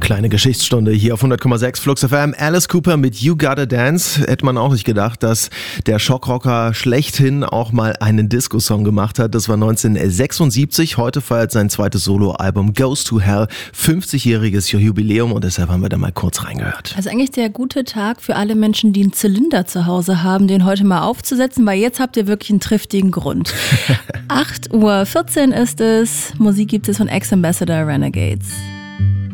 Kleine Geschichtsstunde hier auf 100,6 Flux FM. Alice Cooper mit You Gotta Dance. Hätte man auch nicht gedacht, dass der Schockrocker schlechthin auch mal einen Disco-Song gemacht hat. Das war 1976. Heute feiert sein zweites Soloalbum Goes to Hell 50-jähriges Jubiläum und deshalb haben wir da mal kurz reingehört. Also eigentlich der gute Tag für alle Menschen, die einen Zylinder zu Hause haben, den heute mal aufzusetzen, weil jetzt habt ihr wirklich einen triftigen Grund. 8:14 Uhr ist es. Musik gibt es von Ex-Ambassador Renegades.